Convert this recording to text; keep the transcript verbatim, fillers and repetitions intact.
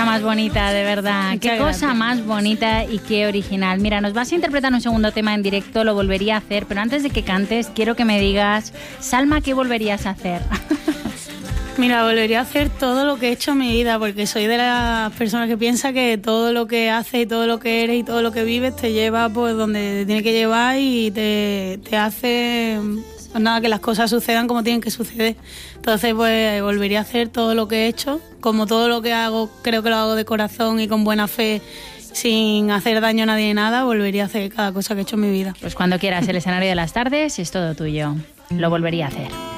cosa más bonita, de verdad. Muchas qué gracias. cosa más bonita y qué original. Mira, nos vas a interpretar un segundo tema en directo, lo volvería a hacer, pero antes de que cantes, quiero que me digas, Salma, ¿qué volverías a hacer? Mira, volvería a hacer todo lo que he hecho en mi vida, porque soy de las personas que piensa que todo lo que haces y todo lo que eres y todo lo que vives te lleva pues donde te tiene que llevar y te, te hace pues nada, que las cosas sucedan como tienen que suceder. Entonces pues volvería a hacer todo lo que he hecho, como todo lo que hago, creo que lo hago de corazón y con buena fe, sin hacer daño a nadie ni nada, volvería a hacer cada cosa que he hecho en mi vida. Pues cuando quieras, el escenario de las tardes es todo tuyo. Lo volvería a hacer.